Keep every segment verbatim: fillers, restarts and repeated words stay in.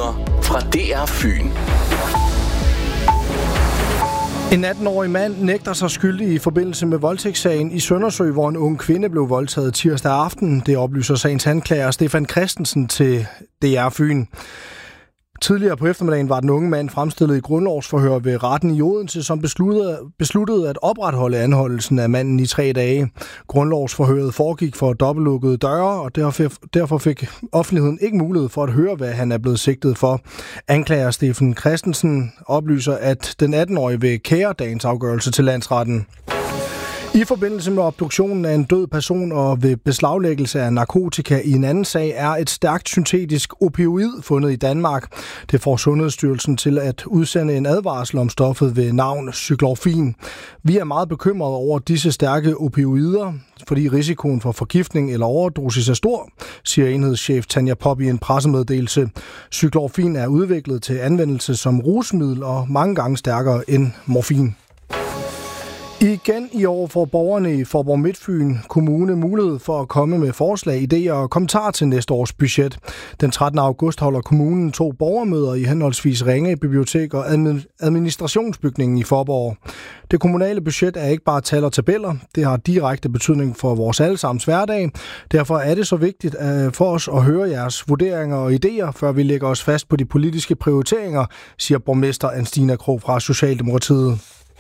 Nyheder fra D R Fyn. En atten-årig mand nægter sig skyldig i forbindelse med voldtægtssagen i Søndersø, hvor en ung kvinde blev voldtaget tirsdag aften. Det oplyser sagens anklager Stefan Christensen til D R Fyn. Tidligere på eftermiddagen var den unge mand fremstillet i grundlovsforhør ved retten i Odense, som besluttede, besluttede at opretholde anholdelsen af manden i tre dage. Grundlovsforhøret foregik for dobbeltlukkede døre, og derfor fik offentligheden ikke mulighed for at høre, hvad han er blevet sigtet for. Anklager Stefan Christensen oplyser, at den atten-årige vil kære dagens afgørelse til landsretten. I forbindelse med obduktionen af en død person og ved beslaglæggelse af narkotika i en anden sag er et stærkt syntetisk opioid fundet i Danmark. Det får Sundhedsstyrelsen til at udsende en advarsel om stoffet ved navn cyklorfin. Vi er meget bekymrede over disse stærke opioider, fordi risikoen for forgiftning eller overdosis er stor, siger enhedschef Tanja Pop i en pressemeddelelse. Cyklorfin er udviklet til anvendelse som rusmiddel og mange gange stærkere end morfin. Igen i år får borgerne i Faaborg Midtfyn Kommune mulighed for at komme med forslag, idéer og kommentarer til næste års budget. Den trettende august holder kommunen to borgermøder i henholdsvis Ringe Bibliotek og administrationsbygningen i Faaborg. Det kommunale budget er ikke bare tal og tabeller. Det har direkte betydning for vores allesammens hverdag. Derfor er det så vigtigt for os at høre jeres vurderinger og idéer, før vi lægger os fast på de politiske prioriteringer, siger borgmester Anstina Krog fra Socialdemokratiet.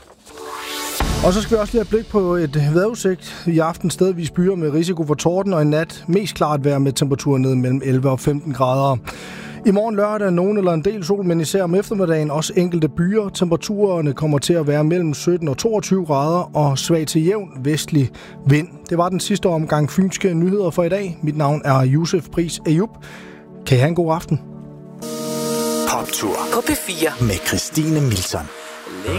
Og så skal vi også lige have blik på et vejrudsigt. I aften stedvis byer med risiko for torden, og i nat mest klart vejr med temperaturer ned mellem elleve og femten grader. I morgen lørdag er nogen eller en del sol, men især om eftermiddagen også enkelte byer. Temperaturerne kommer til at være mellem sytten og toogtyve grader og svag til jævn vestlig vind. Det var den sidste omgang fynske nyheder for i dag. Mit navn er Josef Pris Ayub. Kan I have en god aften? Poptur på P fire med Christine Milton.